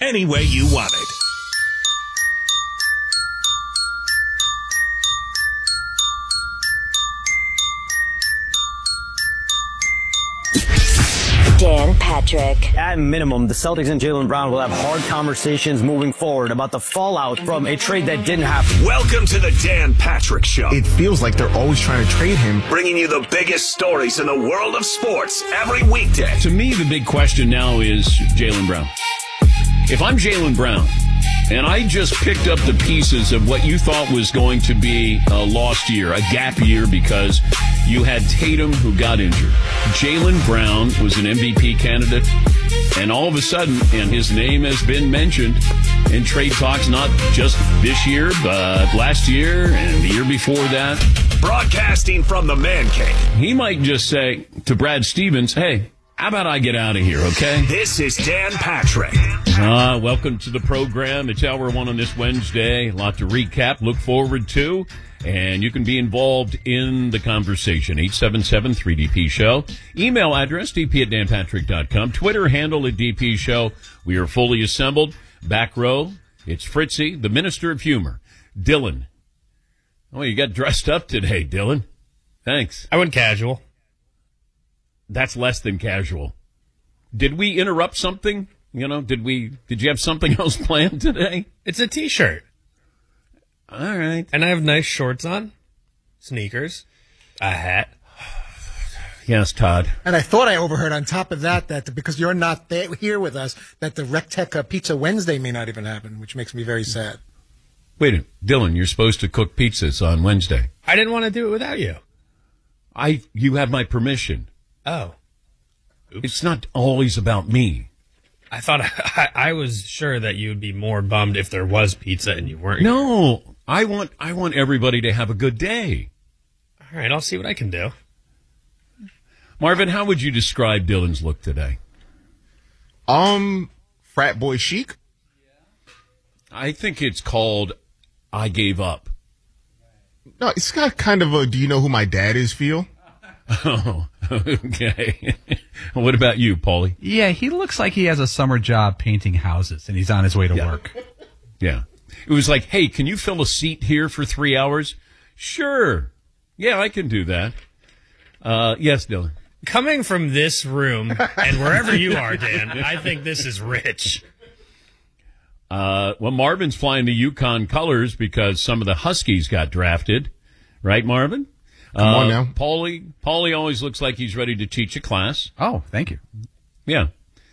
any way you want it. Dan Patrick. At minimum, the Celtics and Jaylen Brown will have hard conversations moving forward about the fallout from a trade that didn't happen. Welcome to the Dan Patrick Show. It feels like they're always trying to trade him. Bringing you the biggest stories in the world of sports every weekday. To me, the big question now is Jaylen Brown. If I'm Jaylen Brown, and I just picked up the pieces of what you thought was going to be a lost year, a gap year, because you had Tatum who got injured. Jaylen Brown was an MVP candidate, and all of a sudden, and his name has been mentioned in trade talks, not just this year, but last year and the year before that. Broadcasting from the Man Cave. He might just say to Brad Stevens, hey, how about I get out of here, okay? This is Dan Patrick. Welcome to the program. It's hour one on this Wednesday. A lot to recap, look forward to, and you can be involved in the conversation. 877-3DP Show. Email address, dp@danpatrick.com. Twitter handle at DP Show. We are fully assembled. Back row, it's Fritzy, the Minister of Humor. Dylan. Oh, you got dressed up today, Dylan. Thanks. I went casual. That's less than casual. Did we interrupt something? You know, did you have something else planned today? It's a T-shirt. All right. And I have nice shorts on, sneakers, a hat. Yes, Todd. And I thought I overheard on top of that because you're not here with us, that the Rectech Pizza Wednesday may not even happen, which makes me very sad. Wait a minute. Dylan, you're supposed to cook pizzas on Wednesday. I didn't want to do it without you. You have my permission. Oh. Oops. It's not always about me. I thought I was sure that you would be more bummed if there was pizza and you weren't. No, I want everybody to have a good day. All right, I'll see what I can do. Marvin, how would you describe Dylan's look today? Frat boy chic. I think it's called I gave up. No, it's got kind of a do you know who my dad is feel. Oh, okay. What about you, Paulie? Yeah, he looks like he has a summer job painting houses, and he's on his way to work. Yeah. It was like, hey, can you fill a seat here for 3 hours? Sure. Yeah, I can do that. Yes, Dylan. Coming from this room and wherever you are, Dan, I think this is rich. Well, Marvin's flying the Yukon colors because some of the Huskies got drafted. Right, Marvin? Come on now. Paulie always looks like he's ready to teach a class. Oh, thank you. Yeah.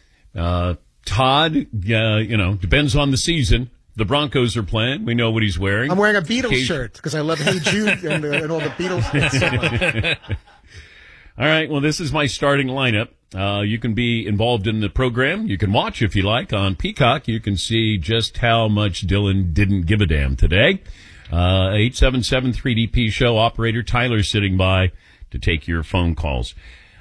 Todd, depends on the season. The Broncos are playing. We know what he's wearing. I'm wearing a Beatles shirt because I love Hey Jude and all the Beatles so much. All right. Well, this is my starting lineup. You can be involved in the program. You can watch if you like on Peacock. You can see just how much Dylan didn't give a damn today. 877-3DP Show operator Tyler sitting by to take your phone calls.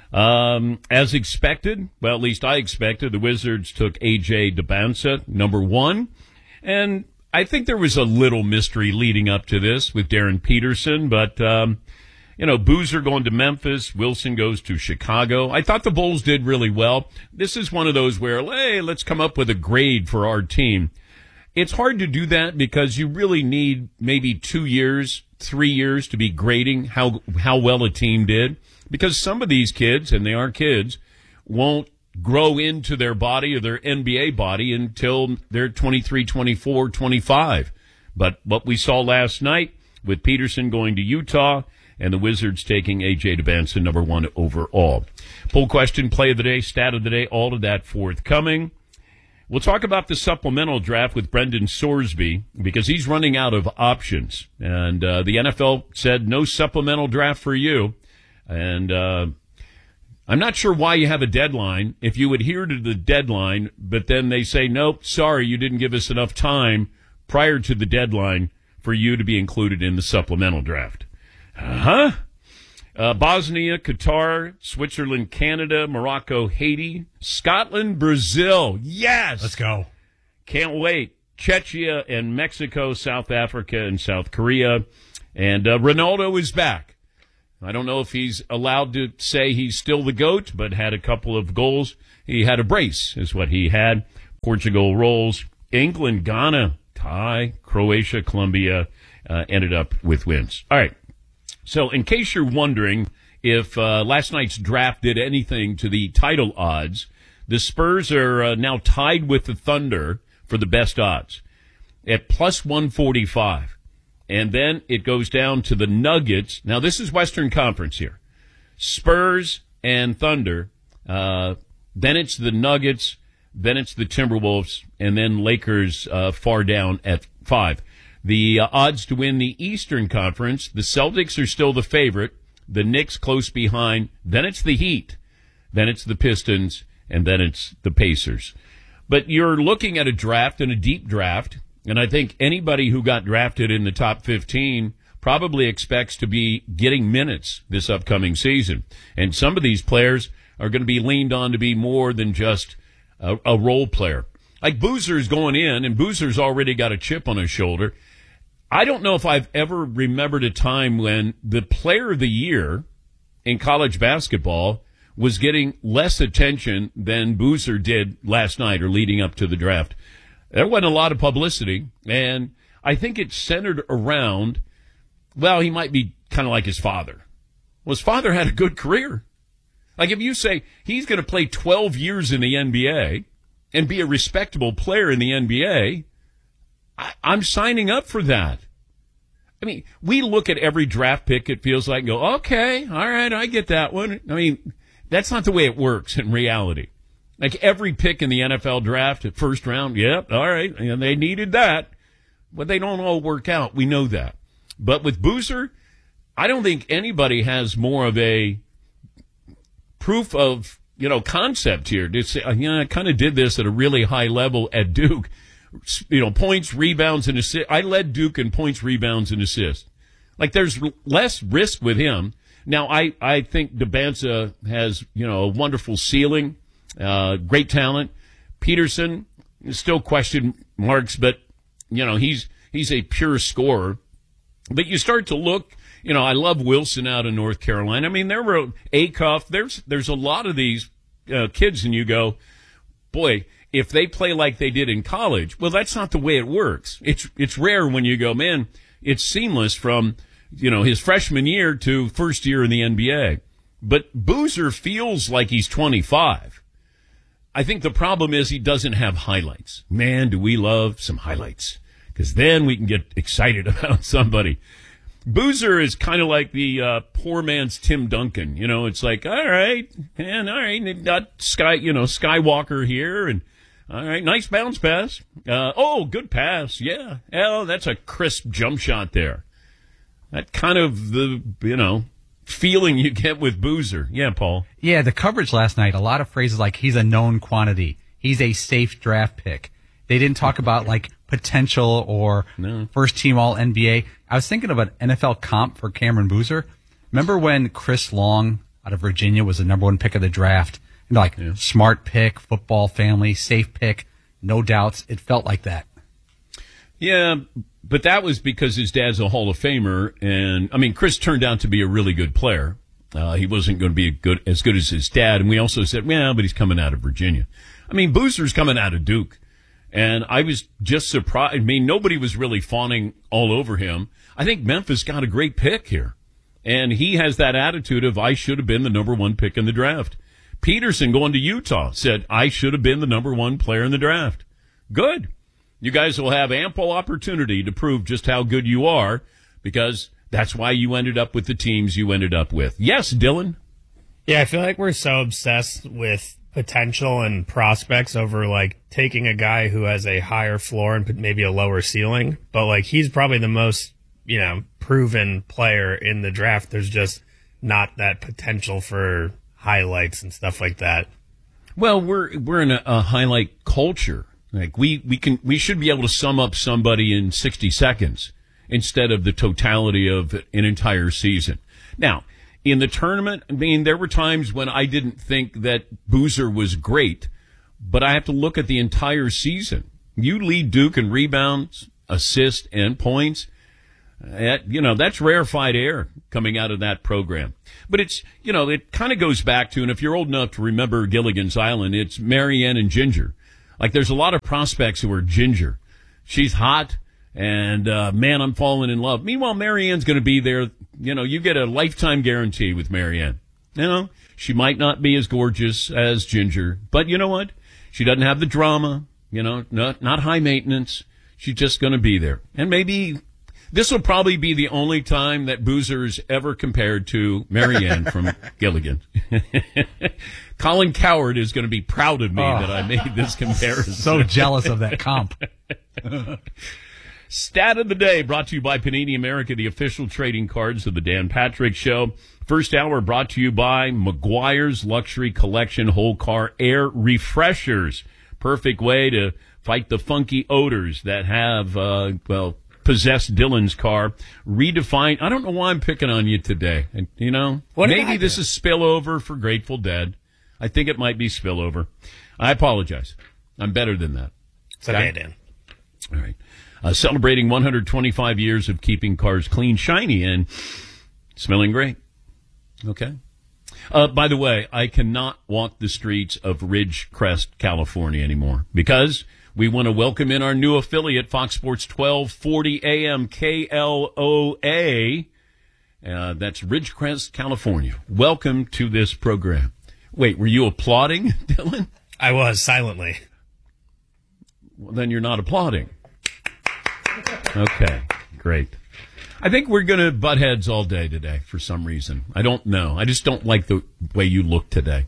As expected, well, at least I expected, the Wizards took A.J. Dembele, number one. And I think there was a little mystery leading up to this with Darren Peterson, but, Boozer going to Memphis, Wilson goes to Chicago. I thought the Bulls did really well. This is one of those where, hey, let's come up with a grade for our team. It's hard to do that because you really need maybe 2 years, 3 years to be grading how well a team did. Because some of these kids, and they are kids, won't grow into their body or their NBA body until they're 23, 24, 25. But what we saw last night with Peterson going to Utah and the Wizards taking A.J. Dembele number one overall. Poll question, play of the day, stat of the day, all of that forthcoming. We'll talk about the supplemental draft with Brendan Sorsby because he's running out of options. And the NFL said no supplemental draft for you. And I'm not sure why you have a deadline if you adhere to the deadline, but then they say, nope, sorry, you didn't give us enough time prior to the deadline for you to be included in the supplemental draft. Bosnia, Qatar, Switzerland, Canada, Morocco, Haiti, Scotland, Brazil. Yes! Let's go. Can't wait. Czechia and Mexico, South Africa and South Korea. And Ronaldo is back. I don't know if he's allowed to say he's still the GOAT, but had a couple of goals. He had a brace, is what he had. Portugal rolls. England, Ghana, tie. Croatia, Colombia ended up with wins. All right. So in case you're wondering if last night's draft did anything to the title odds, the Spurs are now tied with the Thunder for the best odds at plus 145. And then it goes down to the Nuggets. Now, this is Western Conference here. Spurs and Thunder. Then it's the Nuggets. Then it's the Timberwolves. And then Lakers far down at 5. The odds to win the Eastern Conference, the Celtics are still the favorite. The Knicks close behind. Then it's the Heat. Then it's the Pistons. And then it's the Pacers. But you're looking at a draft and a deep draft. And I think anybody who got drafted in the top 15 probably expects to be getting minutes this upcoming season. And some of these players are going to be leaned on to be more than just a role player. Like Boozer's going in, and Boozer's already got a chip on his shoulder. I don't know if I've ever remembered a time when the player of the year in college basketball was getting less attention than Boozer did last night or leading up to the draft. There wasn't a lot of publicity, and I think it centered around, well, he might be kind of like his father. Well, his father had a good career. Like if you say he's going to play 12 years in the NBA and be a respectable player in the NBA, I'm signing up for that. I mean, we look at every draft pick, it feels like, and go, okay, all right, I get that one. I mean, that's not the way it works in reality. Like every pick in the NFL draft at first round, yep, all right, and they needed that. But they don't all work out. We know that. But with Boozer, I don't think anybody has more of a proof of, concept here. To say, I kind of did this at a really high level at Duke. Points, rebounds, and assists. I led Duke in points, rebounds, and assists. Like there's less risk with him. Now, I think Debanza has, a wonderful ceiling. Great talent. Peterson, still question marks, but, he's a pure scorer. But you start to look, I love Wilson out of North Carolina. I mean, there were Acuff. There's a lot of these kids, and you go, boy, if they play like they did in college, well, that's not the way it works. It's rare when you go, man, it's seamless from, his freshman year to first year in the NBA. But Boozer feels like he's 25. I think the problem is he doesn't have highlights. Man, do we love some highlights, because then we can get excited about somebody. Boozer is kind of like the poor man's Tim Duncan. It's like, all right, man, all right, got Skywalker here, and all right, nice bounce pass. Good pass, yeah. Oh, that's a crisp jump shot there. That kind of the, feeling you get with Boozer. Yeah, Paul. Yeah, the coverage last night, a lot of phrases like he's a known quantity. He's a safe draft pick. They didn't talk about like potential or first team all NBA. I was thinking of an NFL comp for Cameron Boozer. Remember when Chris Long out of Virginia was the number 1 pick of the draft? And smart pick, football family, safe pick, no doubts. It felt like that. Yeah, but that was because his dad's a Hall of Famer, and I mean, Chris turned out to be a really good player. He wasn't going to be as good as his dad, and we also said, well, but he's coming out of Virginia. I mean, Boozer's coming out of Duke, and I was just surprised. I mean, nobody was really fawning all over him. I think Memphis got a great pick here, and he has that attitude of, I should have been the number 1 pick in the draft. Peterson going to Utah said, I should have been the number 1 player in the draft. Good. You guys will have ample opportunity to prove just how good you are, because that's why you ended up with the teams you ended up with. Yes, Dylan? Yeah, I feel like we're so obsessed with potential and prospects over, like, taking a guy who has a higher floor and maybe a lower ceiling. But, like, he's probably the most, proven player in the draft. There's just not that potential for highlights and stuff like that. Well, we're in a highlight culture. Like we should be able to sum up somebody in 60 seconds instead of the totality of an entire season. Now, in the tournament, I mean, there were times when I didn't think that Boozer was great, but I have to look at the entire season. You lead Duke in rebounds, assists, and points. That's rarefied air coming out of that program. But it's, it kind of goes back to, and if you're old enough to remember Gilligan's Island, it's Marianne and Ginger. Like there's a lot of prospects who are ginger. She's hot, and man, I'm falling in love. Meanwhile, Marianne's going to be there. You know, you get a lifetime guarantee with Marianne. You know, she might not be as gorgeous as Ginger, but you know what? She doesn't have the drama. You know, not high maintenance. She's just going to be there. And maybe this will probably be the only time that Boozer is ever compared to Marianne from Gilligan. Colin Coward is going to be proud of me that I made this comparison. So jealous of that comp. Stat of the day brought to you by Panini America, the official trading cards of the Dan Patrick Show. First hour brought to you by Meguiar's Luxury Collection Whole Car Air Refreshers. Perfect way to fight the funky odors that have, possessed Dylan's car. Redefined. I don't know why I'm picking on you today. And, you know, maybe this is spillover for Grateful Dead. I think it might be spillover. I apologize. I'm better than that. It's okay, Dan. All right. Celebrating 125 years of keeping cars clean, shiny, and smelling great. Okay. By the way, I cannot walk the streets of Ridgecrest, California anymore because we want to welcome in our new affiliate, Fox Sports 1240 AM KLOA. That's Ridgecrest, California. Welcome to this program. Wait, were you applauding, Dylan? I was, silently. Well, then you're not applauding. Okay, great. I think we're going to butt heads all day today for some reason. I don't know. I just don't like the way you look today.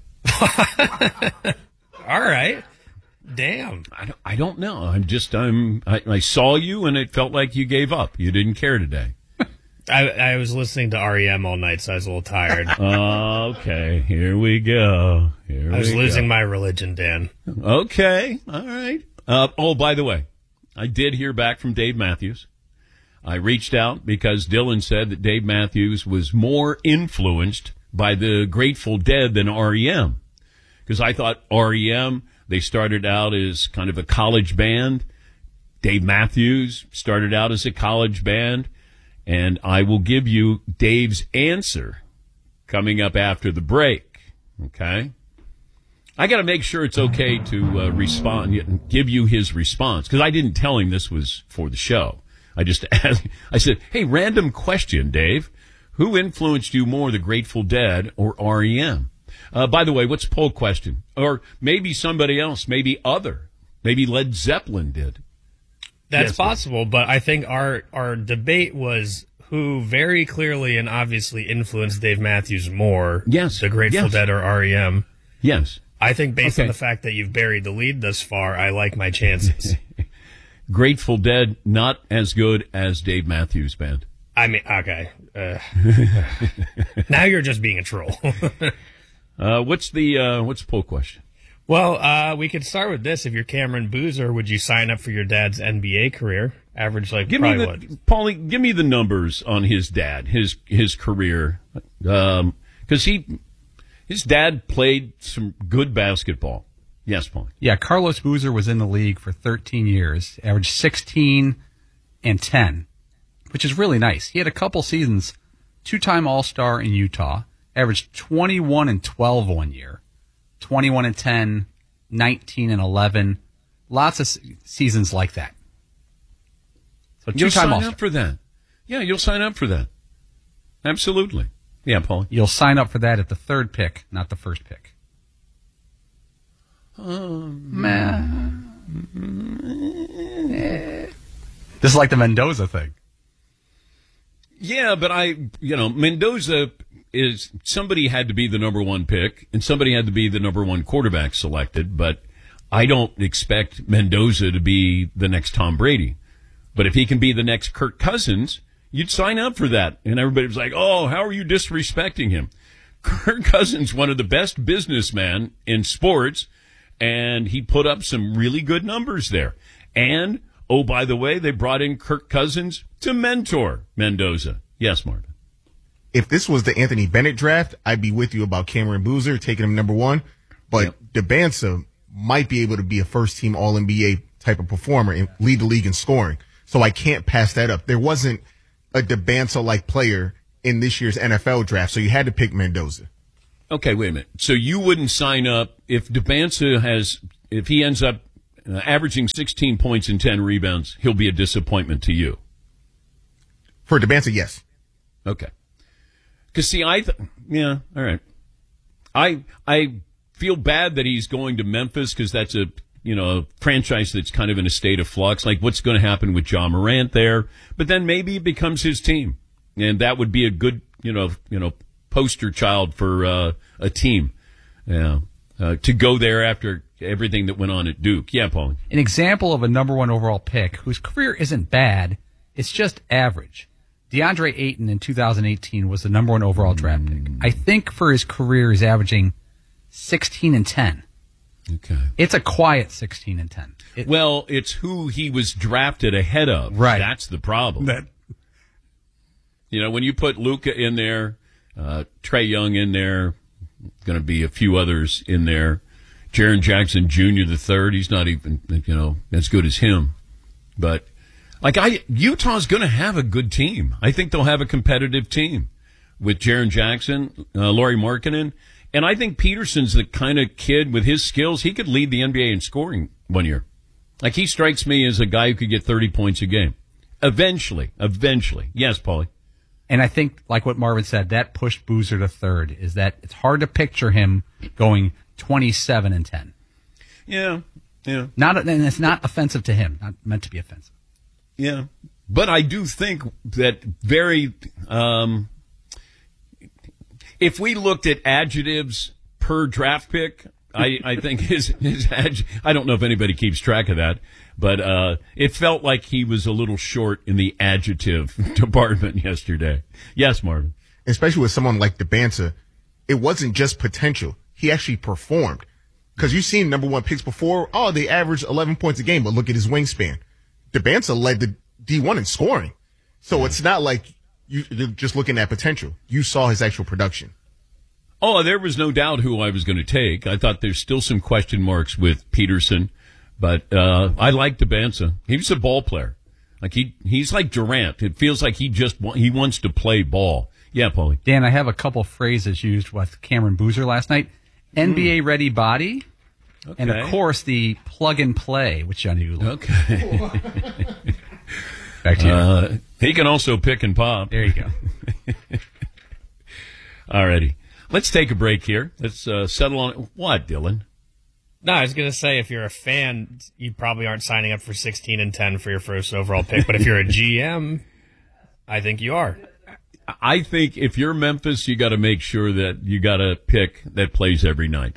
All right. Damn. I don't know. I saw you and it felt like you gave up. You didn't care today. I was listening to REM all night, so I was a little tired. Okay, here we go. I was losing my religion, Dan. Okay, all right. By the way, I did hear back from Dave Matthews. I reached out because Dylan said that Dave Matthews was more influenced by the Grateful Dead than REM. Because I thought REM, they started out as kind of a college band. Dave Matthews started out as a college band. And I will give you Dave's answer coming up after the break. Okay? I got to make sure it's okay to respond and give you his response because I didn't tell him this was for the show. I just asked, I said, hey, random question, Dave. Who influenced you more, the Grateful Dead or REM? By the way, what's the poll question? Or maybe somebody else, maybe Led Zeppelin did. That's possible, but I think our debate was who very clearly and obviously influenced Dave Matthews more. Yes. The Grateful Dead or REM. Yes. I think based on the fact that you've buried the lead thus far, I like my chances. Grateful Dead, not as good as Dave Matthews Band. I mean, okay. Now you're just being a troll. What's the poll question? Well, we could start with this. If you're Cameron Boozer, would you sign up for your dad's NBA career? Average, Paulie, give me the numbers on his dad, his career. Because his dad played some good basketball. Yes, Paulie. Yeah, Carlos Boozer was in the league for 13 years, averaged 16 and 10, which is really nice. He had a couple seasons, two-time All-Star in Utah, averaged 21 and 12 one year. 21 and 10, 19 and 11. Lots of seasons like that. So you'll sign up for that. Yeah, you'll sign up for that. Absolutely. Yeah, Paul. You'll sign up for that at the third pick, not the first pick. This is like the Mendoza thing. Yeah, but Mendoza is somebody had to be the number one pick and somebody had to be the number one quarterback selected, but I don't expect Mendoza to be the next Tom Brady. But if he can be the next Kirk Cousins, you'd sign up for that. And everybody was like, oh, how are you disrespecting him? Kirk Cousins, one of the best businessmen in sports, and he put up some really good numbers there. And, oh, by the way, they brought in Kirk Cousins to mentor Mendoza. Yes, Martin. If this was the Anthony Bennett draft, I'd be with you about Cameron Boozer taking him number one. But Debanza might be able to be a first-team All-NBA type of performer and lead the league in scoring. So I can't pass that up. There wasn't a Debanza-like player in this year's NFL draft, so you had to pick Mendoza. Okay, wait a minute. So you wouldn't sign up if Debanza if he ends up averaging 16 points and 10 rebounds, he'll be a disappointment to you. For Debanza, yes. Okay. Because, see, all right. I feel bad that he's going to Memphis because that's a franchise that's kind of in a state of flux. Like, what's going to happen with Ja Morant there? But then maybe it becomes his team. And that would be a good, poster child for a team. Yeah. To go there after everything that went on at Duke. Yeah, Paulie. An example of a number one overall pick whose career isn't bad, it's just average. DeAndre Ayton in 2018 was the number one overall draft pick. I think for his career, he's averaging 16 and 10. Okay. It's a quiet 16 and 10. It's who he was drafted ahead of. Right. That's the problem. When you put Luka in there, Trae Young in there, going to be a few others in there. Jaren Jackson Jr. the third, he's not even, as good as him. But Utah's going to have a good team. I think they'll have a competitive team with Jaren Jackson, Lauri Markkanen. And I think Peterson's the kind of kid with his skills, he could lead the NBA in scoring one year. Like, he strikes me as a guy who could get 30 points a game. Eventually. Yes, Paulie. And I think, like what Marvin said, that pushed Boozer to third, is that it's hard to picture him going 27 and 10. Yeah. And it's not offensive to him, not meant to be offensive. Yeah. But I do think that if we looked at adjectives per draft pick, I think his I don't know if anybody keeps track of that, but it felt like he was a little short in the adjective department yesterday. Yes, Marvin. Especially with someone like Debanza, it wasn't just potential. He actually performed. Because you've seen number one picks before. Oh, they averaged 11 points a game, but look at his wingspan. Debanza led the D1 in scoring. So it's not like you're just looking at potential. You saw his actual production. Oh, there was no doubt who I was going to take. I thought there's still some question marks with Peterson, but I like Debanza. He's a ball player. Like he's like Durant. It feels like he wants to play ball. Yeah, Paulie. Dan, I have a couple phrases used with Cameron Boozer last night. NBA ready body, okay. And of course the plug and play, which I knew. Okay. Back to you. He can also pick and pop. There you go. Alrighty. Let's take a break here. Let's settle on it. What, Dylan? No, I was going to say, if you're a fan, you probably aren't signing up for 16 and 10 for your first overall pick. But if you're a GM, I think you are. I think if you're Memphis, you got to make sure that you got a pick that plays every night.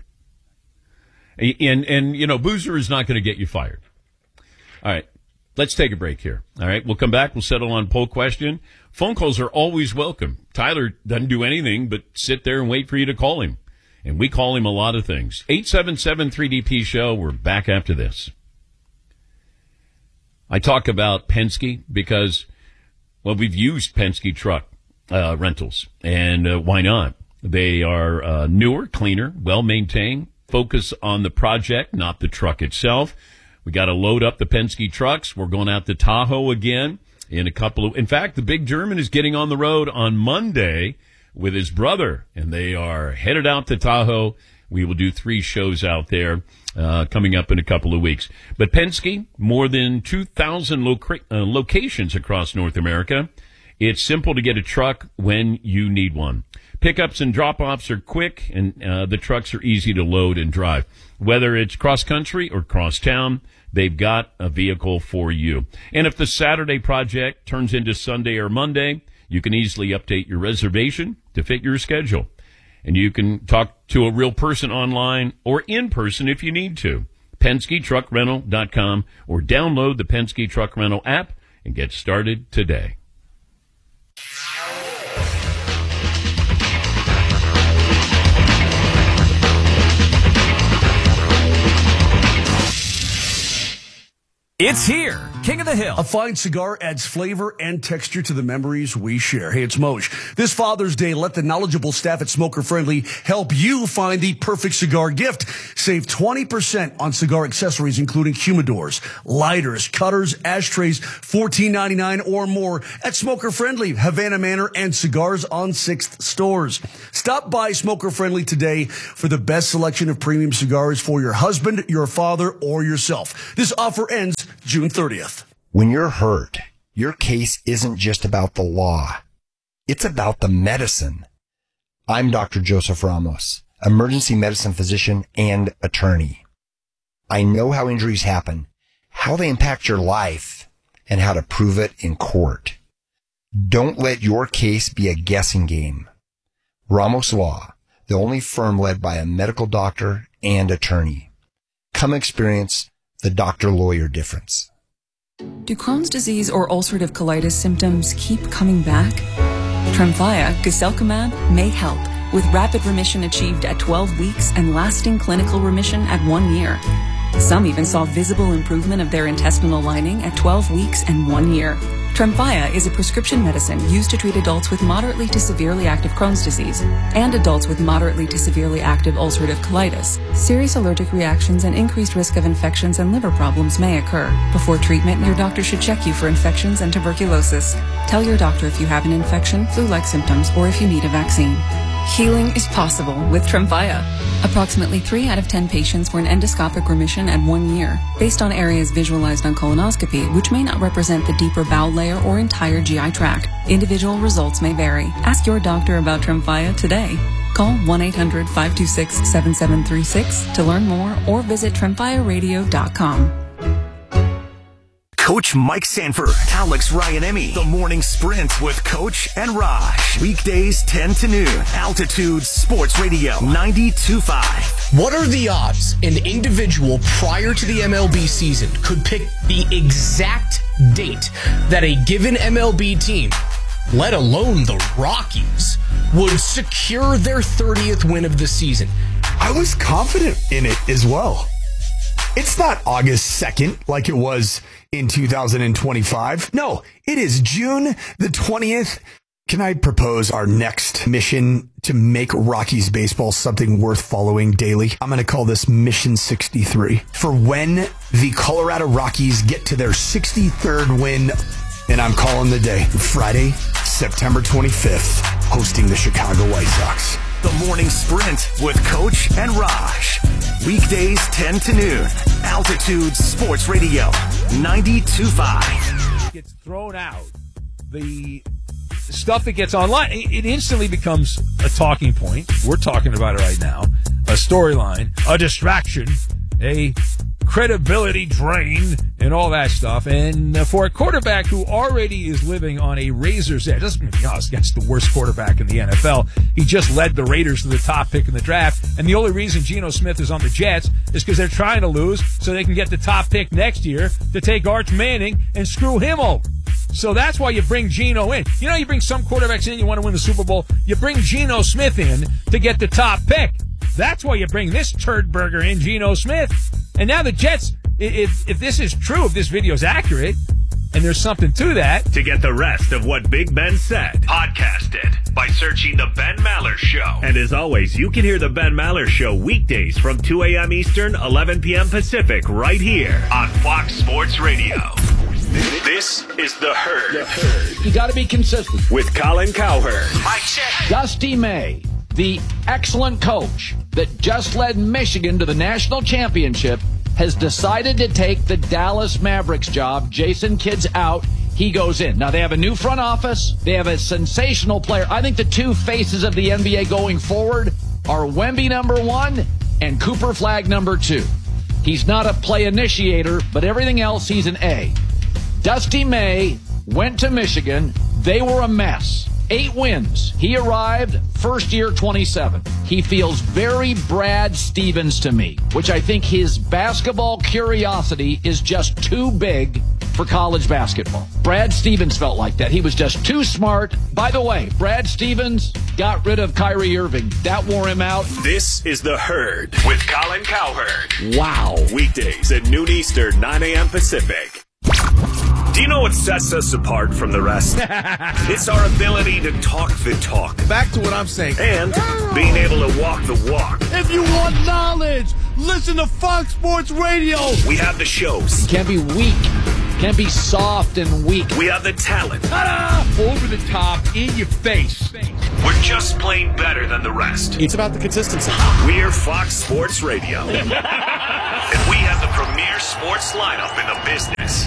And Boozer is not going to get you fired. All right. Let's take a break here. All right. We'll come back. We'll settle on poll question. Phone calls are always welcome. Tyler doesn't do anything but sit there and wait for you to call him. And we call him a lot of things. 877-3DP show. We're back after this. I talk about Penske because, we've used Penske truck rentals. And why not? They are newer, cleaner, well-maintained. Focus on the project, not the truck itself. We got to load up the Penske trucks. We're going out to Tahoe again in in fact, the big German is getting on the road on Monday with his brother, and they are headed out to Tahoe. We will do 3 shows out there coming up in a couple of weeks. But Penske, more than 2,000 locations across North America. It's simple to get a truck when you need one. Pickups and drop-offs are quick, and the trucks are easy to load and drive. Whether it's cross-country or cross-town, they've got a vehicle for you. And if the Saturday project turns into Sunday or Monday, you can easily update your reservation to fit your schedule. And you can talk to a real person online or in person if you need to. PenskeTruckRental.com or download the Penske Truck Rental app and get started today. It's here. King of the Hill. A fine cigar adds flavor and texture to the memories we share. Hey, it's Moj. This Father's Day, let the knowledgeable staff at Smoker Friendly help you find the perfect cigar gift. Save 20% on cigar accessories, including humidors, lighters, cutters, ashtrays, $14.99 or more at Smoker Friendly, Havana Manor, and Cigars on 6th stores. Stop by Smoker Friendly today for the best selection of premium cigars for your husband, your father, or yourself. This offer ends June 30th. When you're hurt, your case isn't just about the law. It's about the medicine. I'm Dr. Joseph Ramos, emergency medicine physician and attorney. I know how injuries happen, how they impact your life, and how to prove it in court. Don't let your case be a guessing game. Ramos Law, the only firm led by a medical doctor and attorney. Come experience the doctor-lawyer difference. Do Crohn's disease or ulcerative colitis symptoms keep coming back? Tremfya, guselkumab, may help, with rapid remission achieved at 12 weeks and lasting clinical remission at 1 year. Some even saw visible improvement of their intestinal lining at 12 weeks and 1 year. Tremfya is a prescription medicine used to treat adults with moderately to severely active Crohn's disease and adults with moderately to severely active ulcerative colitis. Serious allergic reactions and increased risk of infections and liver problems may occur. Before treatment, your doctor should check you for infections and tuberculosis. Tell your doctor if you have an infection, flu-like symptoms, or if you need a vaccine. Healing is possible with Tremfya. Approximately 3 out of 10 patients were in endoscopic remission at 1 year, based on areas visualized on colonoscopy, which may not represent the deeper bowel layer or entire GI tract. Individual results may vary. Ask your doctor about Tremfya today. Call 1-800-526-7736 to learn more or visit TremfyaRadio.com. Coach Mike Sanford, Alex Ryan-Emmy, The Morning Sprint with Coach and Raj. Weekdays 10 to noon. Altitude Sports Radio 92.5. What are the odds an individual prior to the MLB season could pick the exact date that a given MLB team, let alone the Rockies, would secure their 30th win of the season? I was confident in it as well. It's not August 2nd like it was in 2025. No, it is June the 20th. Can I propose our next mission to make Rockies baseball something worth following daily? I'm going to call this Mission 63. For when the Colorado Rockies get to their 63rd win, and I'm calling the day Friday, September 25th, hosting the Chicago White Sox. The Morning Sprint with Coach and Raj. Weekdays 10 to noon. Altitude Sports Radio 92.5. Gets thrown out. The stuff that gets online, it instantly becomes a talking point. We're talking about it right now. A storyline, a distraction, a credibility drain, and all that stuff. And for a quarterback who already is living on a razor's edge, let's be honest, that's the worst quarterback in the NFL. He just led the Raiders to the top pick in the draft. And the only reason Geno Smith is on the Jets is because they're trying to lose so they can get the top pick next year to take Arch Manning and screw him over. So that's why you bring Geno in. You know, you bring some quarterbacks in, you want to win the Super Bowl. You bring Geno Smith in to get the top pick. That's why you bring this turd burger in, Geno Smith. And now the Jets, if this is true, if this video is accurate, and there's something to that. To get the rest of what Big Ben said, podcast it by searching The Ben Maller Show. And as always, you can hear The Ben Maller Show weekdays from 2 a.m. Eastern, 11 p.m. Pacific, right here on Fox Sports Radio. This is The Herd. You got to be consistent. With Colin Cowherd. Mike check. Dusty May, the excellent coach that just led Michigan to the national championship, has decided to take the Dallas Mavericks job. Jason Kidd's out. He goes in. Now, they have a new front office. They have a sensational player. I think the two faces of the NBA going forward are Wemby #1 and Cooper Flagg #2. He's not a play initiator, but everything else, he's an A. Dusty May went to Michigan. They were a mess. 8 wins. He arrived, first year 27. He feels very Brad Stevens to me, which I think his basketball curiosity is just too big for college basketball. Brad Stevens felt like that. He was just too smart. By the way, Brad Stevens got rid of Kyrie Irving. That wore him out. This is The Herd with Colin Cowherd. Wow. Weekdays at noon Eastern, 9 a.m. Pacific. Do you know what sets us apart from the rest? It's our ability to talk the talk. Back to what I'm saying. And being able to walk the walk. If you want knowledge, listen to Fox Sports Radio. We have the shows. You can't be weak. Can't be soft and weak. We have the talent. Ta-da! Over the top, in your face. We're just plain better than the rest. It's about the consistency. We're Fox Sports Radio. And we have the premier sports lineup in the business.